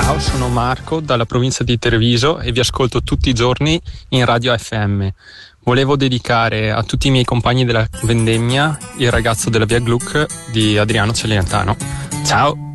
Ciao, sono Marco dalla provincia di Treviso e vi ascolto tutti i giorni in Radio FM. Volevo dedicare a tutti i miei compagni della vendemmia Il ragazzo della via Gluck di Adriano Celentano. Ciao!